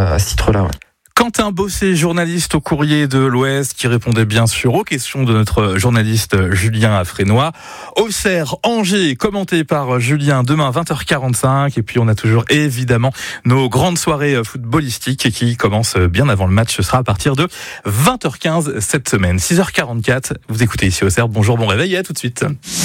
à ce titre-là. Ouais. Quentin Bossé, journaliste au Courrier de l'Ouest, qui répondait bien sûr aux questions de notre journaliste Julien Affrénois. Auxerre-Angers, commenté par Julien, demain 20h45. Et puis on a toujours évidemment nos grandes soirées footballistiques qui commencent bien avant le match. Ce sera à partir de 20h15 cette semaine. 6h44, vous écoutez ici Auxerre. Bonjour, bon réveil et à tout de suite.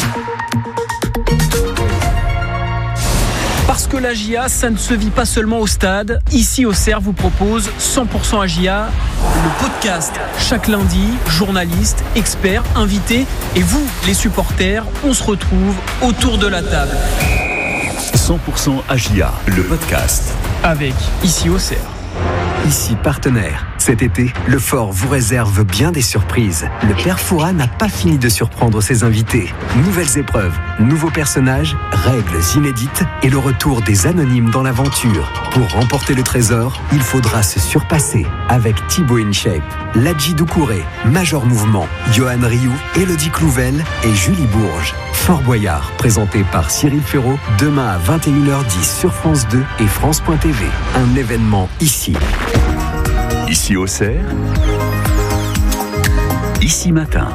Parce que l'AJA, ça ne se vit pas seulement au stade. Ici, Auxerre vous propose 100% AJA, le podcast. Chaque lundi, journalistes, experts, invités et vous, les supporters, on se retrouve autour de la table. 100% AJA, le podcast. Avec ici Auxerre. Ici partenaire. Cet été, le Fort vous réserve bien des surprises. Le Père Fouras n'a pas fini de surprendre ses invités. Nouvelles épreuves, nouveaux personnages, règles inédites et le retour des anonymes dans l'aventure. Pour remporter le trésor, il faudra se surpasser avec Thibaut InShape, Ladji Doucouré, Major Mouvement, Johan Rioux, Élodie Clouvel et Julie Bourges. Fort Boyard, présenté par Cyril Ferraud, demain à 21h10 sur France 2 et France.tv. Un événement ici. Ici Auxerre, ici matin.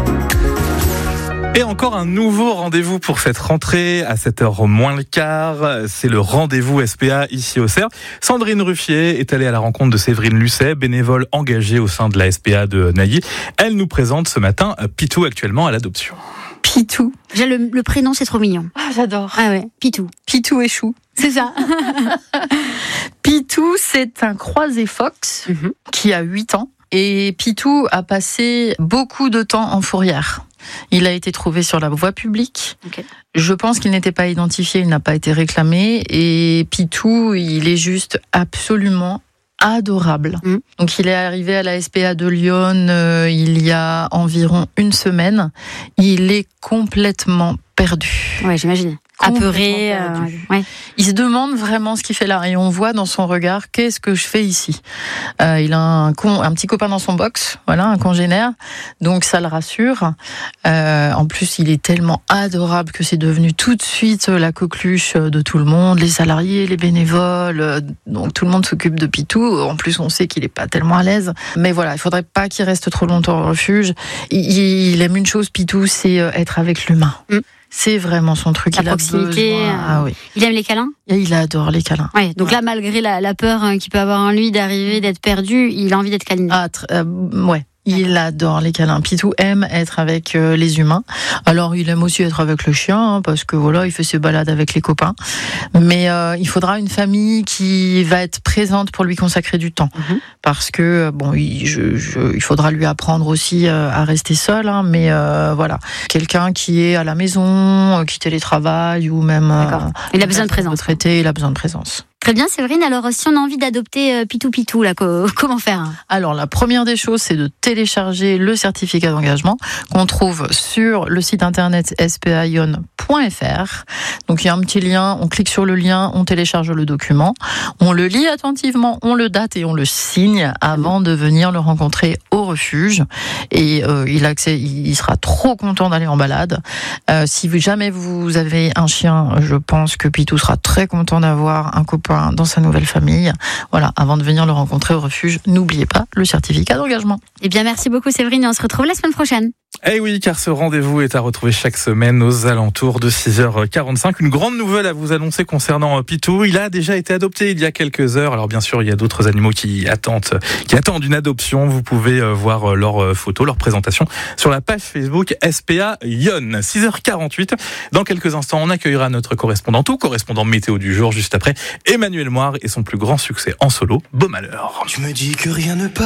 Et encore un nouveau rendez-vous pour cette rentrée à 7h moins le quart. C'est le rendez-vous SPA ici au Auxerre. Sandrine Ruffier est allée à la rencontre de Séverine Lucet, bénévole engagée au sein de la SPA de Nailly. Elle nous présente ce matin Pitou, actuellement à l'adoption. Pitou. Déjà, le prénom, c'est trop mignon. Ah, j'adore. Ah ouais, Pitou. Pitou et Chou. C'est ça. Pitou, c'est un croisé fox qui a 8 ans. Et Pitou a passé beaucoup de temps en fourrière. Il a été trouvé sur la voie publique. Okay. Je pense qu'il n'était pas identifié, il n'a pas été réclamé. Et Pitou, il est juste absolument adorable. Donc il est arrivé à la SPA de Lyon il y a environ une semaine. Il est complètement perdu. Ouais, j'imagine. Apeuré. Ouais. Il se demande vraiment ce qu'il fait là. Et on voit dans son regard, qu'est-ce que je fais ici ? Il a un petit copain dans son box, voilà, un congénère. Donc ça le rassure. En plus, il est tellement adorable que c'est devenu tout de suite la coqueluche de tout le monde, les salariés, les bénévoles. Donc tout le monde s'occupe de Pitou. En plus, on sait qu'il n'est pas tellement à l'aise. Mais voilà, il faudrait pas qu'il reste trop longtemps au refuge. Il aime une chose, Pitou, c'est être avec l'humain. C'est vraiment son truc. La proximité. Ah oui. Il aime les câlins ? Et il adore les câlins. Ouais, donc là, malgré la peur qu'il peut avoir en lui d'arriver, d'être perdu, il a envie d'être câliné. Ouais. Il adore les câlins. Pitou aime être avec les humains. Alors, il aime aussi être avec le chien, parce que voilà, il fait ses balades avec les copains. Mais il faudra une famille qui va être présente pour lui consacrer du temps. Parce que, bon, il faudra lui apprendre aussi à rester seul, hein, mais voilà. Quelqu'un qui est à la maison, qui télétravaille, ou même... il a besoin de présence. Il a besoin de présence. Très bien, Séverine. Alors, si on a envie d'adopter Pitou, là, comment faire ? Donc la première des choses, c'est de télécharger le certificat d'engagement qu'on trouve sur le site internet spaion.fr. Donc, il y a un petit lien, on clique sur le lien, on télécharge le document, on le lit attentivement, on le date et on le signe avant de venir le rencontrer au refuge. Et il sera trop content d'aller en balade. Si jamais vous avez un chien, je pense que Pitou sera très content d'avoir un copain dans sa nouvelle famille. Voilà, avant de venir le rencontrer au refuge, n'oubliez pas le certificat d'engagement. Eh bien, merci beaucoup Séverine et on se retrouve la semaine prochaine. Eh oui, car ce rendez-vous est à retrouver chaque semaine aux alentours de 6h45. Une grande nouvelle à vous annoncer concernant Pitou. Il a déjà été adopté il y a quelques heures. Alors bien sûr, il y a d'autres animaux qui attendent une adoption. Vous pouvez voir leurs photos, leurs présentations sur la page Facebook SPA Lyon. 6h48. Dans quelques instants, on accueillera notre correspondant météo du jour juste après Emmanuel Moire et son plus grand succès en solo, Beau Malheur. Tu me dis que rien ne passe.